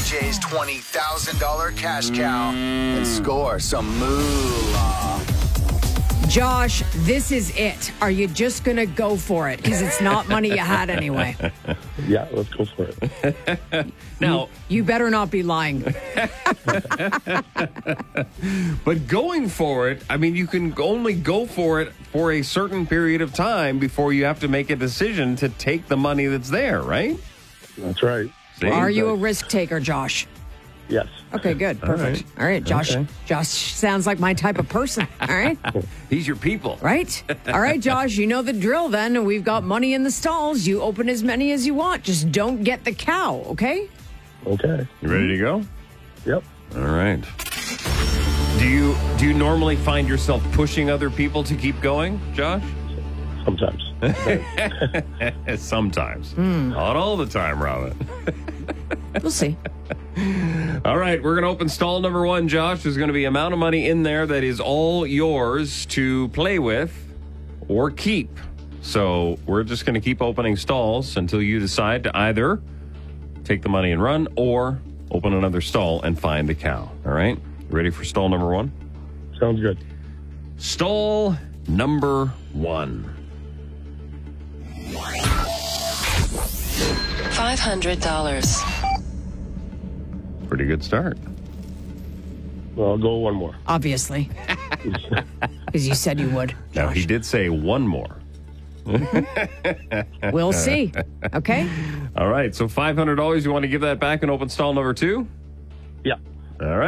BJ's $20,000 cash cow and score some moolah. Josh, this is it. Are you just going to go for it? Because it's not money you had anyway. Yeah, let's go for it. Now, You better not be lying. but going for it, I mean, you can only go for it for a certain period of time before you have to make a decision to take the money that's there, right? That's right. See? Are you a risk taker, Josh? Yes. Okay, good. Perfect. All right, Josh. Okay. Josh sounds like my type of person. All right. He's your people. Right? All right, Josh, you know the drill then. We've got money in the stalls. You open as many as you want. Just don't get the cow, okay? Okay. You ready to go? Yep. All right. Do you normally find yourself pushing other people to keep going, Josh? Sometimes. Sometimes. Not all the time, Robin. We'll see. All right, we're going to open stall number 1, Josh. There's going to be an amount of money in there that is all yours to play with or keep. So we're just going to keep opening stalls until you decide to either take the money and run or open another stall and find the cow. All right? Ready for stall number 1? Sounds good. Stall number 1. $500. Pretty good start. Well, I'll go one more. Obviously. Because you said you would. Now, Josh. he did say one more. We'll see. Okay? All right, so $500, you want to give that back and open stall number 2? Yeah. All right.